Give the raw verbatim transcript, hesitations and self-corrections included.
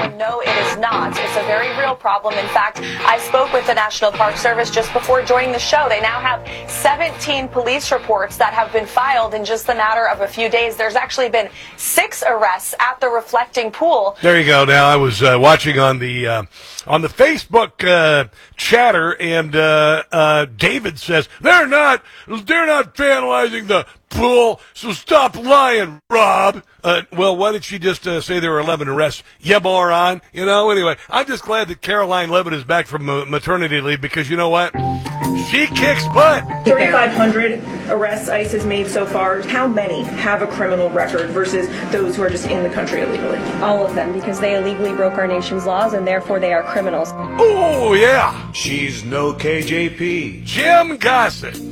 No, it is not. It's a very real problem. In fact, I spoke with the National Park Service just before joining the show. They now have seventeen police reports that have been filed in just the matter of a few days. There's actually been six arrests at the Reflecting Pool. There you go. Now, I was uh, watching on the uh, on the Facebook uh, chatter, and uh, uh, David says they're not they're not vandalizing the pool, so stop lying, Rob. Uh, well, why did she just uh, say there were eleven arrests? You moron. You know, anyway, I'm just glad that Caroline Levitt is back from uh, maternity leave, because you know what? She kicks butt. thirty-five hundred arrests ICE has made so far. How many have a criminal record versus those who are just in the country illegally? All of them, because they illegally broke our nation's laws, and therefore they are criminals. Oh, yeah. She's no K J P. Jim Gossett.